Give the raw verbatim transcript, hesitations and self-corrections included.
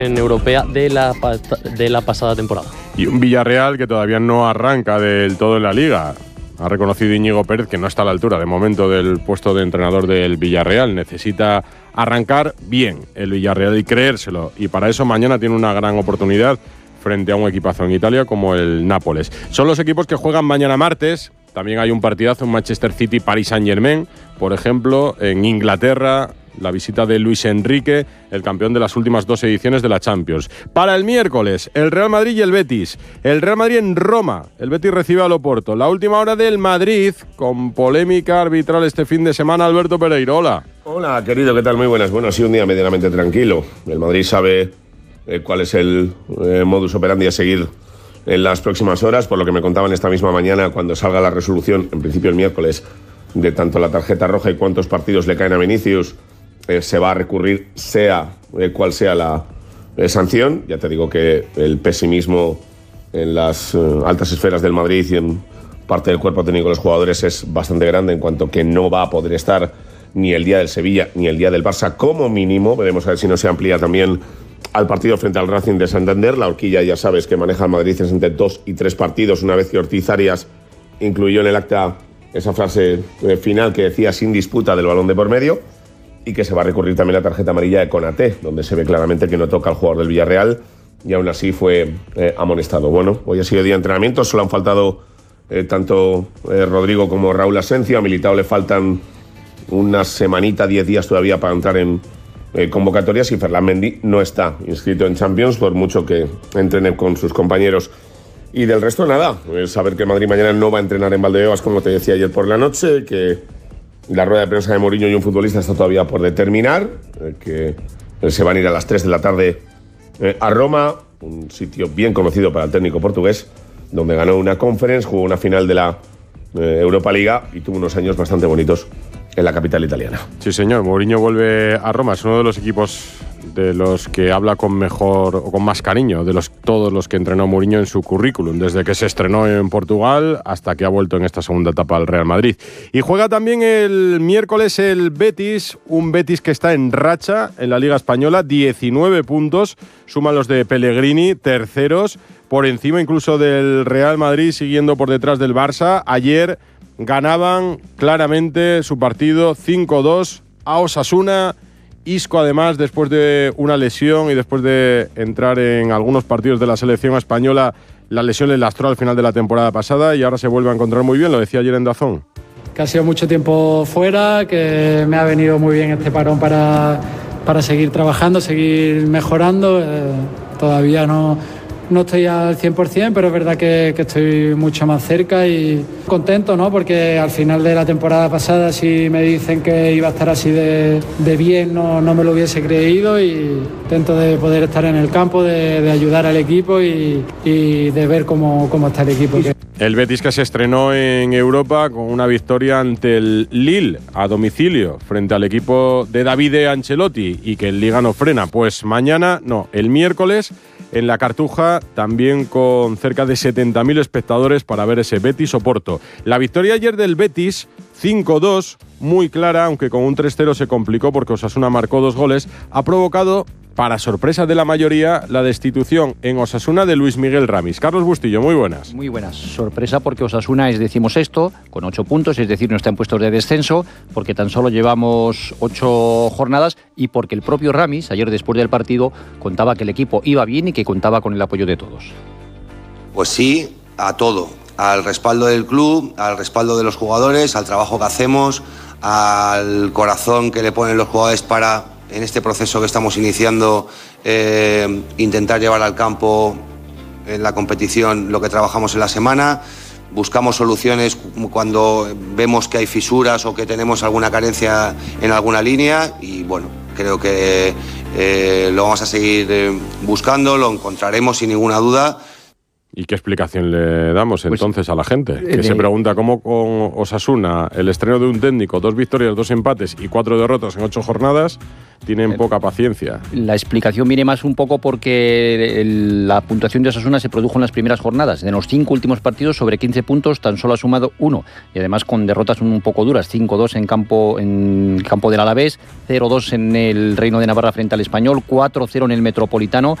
en europea de la, de la pasada temporada. Y un Villarreal que todavía no arranca del todo en la Liga. Ha reconocido Íñigo Pérez que no está a la altura de momento del puesto de entrenador del Villarreal. Necesita arrancar bien el Villarreal y creérselo. Y para eso mañana tiene una gran oportunidad frente a un equipazo en Italia como el Nápoles. Son los equipos que juegan mañana martes. También hay un partidazo en Manchester City, Paris Saint-Germain. Por ejemplo, en Inglaterra, la visita de Luis Enrique, el campeón de las últimas dos ediciones de la Champions. Para el miércoles, el Real Madrid y el Betis. El Real Madrid en Roma. El Betis recibe al Oporto. La última hora del Madrid, con polémica arbitral este fin de semana. Alberto Pereiro, hola. Hola, querido, ¿qué tal? Muy buenas. Bueno, ha sido un día medianamente tranquilo. El Madrid sabe eh, cuál es el eh, modus operandi a seguir en las próximas horas, por lo que me contaban esta misma mañana cuando salga la resolución, en principio el miércoles, de tanto la tarjeta roja y cuántos partidos le caen a Vinicius. Eh, se va a recurrir sea eh, cual sea la eh, sanción. Ya te digo que el pesimismo en las eh, altas esferas del Madrid y en parte del cuerpo técnico de los jugadores es bastante grande en cuanto que no va a poder estar ni el día del Sevilla ni el día del Barça como mínimo. Veremos a ver si no se amplía también al partido frente al Racing de Santander. La horquilla ya sabes que maneja el Madrid es entre dos y tres partidos, una vez que Ortiz Arias incluyó en el acta esa frase eh, final que decía sin disputa del balón de por medio. Y que se va a recurrir también la tarjeta amarilla de Konaté, donde se ve claramente que no toca al jugador del Villarreal y aún así fue eh, amonestado. Bueno, hoy ha sido día de entrenamiento, solo han faltado eh, tanto eh, Rodrigo como Raúl Asencio. A Militao le faltan una semanita, diez días todavía para entrar en eh, convocatorias y Ferland Mendy no está inscrito en Champions, por mucho que entrene con sus compañeros. Y del resto nada, es saber que Madrid mañana no va a entrenar en Valdebebas, como te decía ayer por la noche, que la rueda de prensa de Mourinho y un futbolista está todavía por determinar, eh, que se van a ir a las tres de la tarde eh, a Roma, un sitio bien conocido para el técnico portugués, donde ganó una Conference, jugó una final de la eh, Europa Liga y tuvo unos años bastante bonitos en la capital italiana. Sí, señor, Mourinho vuelve a Roma, es uno de los equipos de los que habla con mejor o con más cariño de los todos los que entrenó Mourinho en su currículum, desde que se estrenó en Portugal hasta que ha vuelto en esta segunda etapa al Real Madrid. Y juega también el miércoles el Betis, un Betis que está en racha en la Liga Española, diecinueve puntos, suman los de Pellegrini, terceros, por encima incluso del Real Madrid, siguiendo por detrás del Barça. Ayer ganaban claramente su partido cinco dos a Osasuna. Isco, además, después de una lesión y después de entrar en algunos partidos de la selección española, la lesión le lastró al final de la temporada pasada y ahora se vuelve a encontrar muy bien, lo decía ayer en DAZN. Que ha sido mucho tiempo fuera, que me ha venido muy bien este parón para, para seguir trabajando, seguir mejorando. Eh, todavía no, no estoy al cien por ciento, pero es verdad que, que estoy mucho más cerca y contento, ¿no? Porque al final de la temporada pasada, si me dicen que iba a estar así de, de bien, no, no me lo hubiese creído, y intento de poder estar en el campo, de, de ayudar al equipo y, y de ver cómo, cómo está el equipo. El Betis que se estrenó en Europa con una victoria ante el Lille a domicilio frente al equipo de Davide Ancelotti y que en Liga no frena. Pues mañana, no, el miércoles en la Cartuja, también con cerca de setenta mil espectadores para ver ese Betis-Oporto. La victoria ayer del Betis, cinco dos, muy clara, aunque con un tres cero se complicó porque Osasuna marcó dos goles, ha provocado, para sorpresa de la mayoría, la destitución en Osasuna de Luis Miguel Ramis. Carlos Bustillo, muy buenas. Muy buenas. Sorpresa porque Osasuna es decimosexto, con ocho puntos, es decir, no está en puestos de descenso, porque tan solo llevamos ocho jornadas y porque el propio Ramis, ayer después del partido, contaba que el equipo iba bien y que contaba con el apoyo de todos. Pues sí, a todo. Al respaldo del club, al respaldo de los jugadores, al trabajo que hacemos, al corazón que le ponen los jugadores para, en este proceso que estamos iniciando, eh, intentar llevar al campo en la competición lo que trabajamos en la semana. Buscamos soluciones cuando vemos que hay fisuras o que tenemos alguna carencia en alguna línea y bueno, creo que eh, lo vamos a seguir eh, buscando, lo encontraremos sin ninguna duda. ¿Y qué explicación le damos Pues, entonces a la gente? Que de- se pregunta cómo con Osasuna, el estreno de un técnico, dos victorias, dos empates y cuatro derrotas en ocho jornadas, tienen poca paciencia. La explicación viene más un poco porque el- la puntuación de Osasuna se produjo en las primeras jornadas. De los cinco últimos partidos, sobre quince puntos, tan solo ha sumado uno. Y además con derrotas un poco duras. cinco dos en campo, en campo del Alavés, cero dos en el Reino de Navarra frente al Español, cuatro cero en el Metropolitano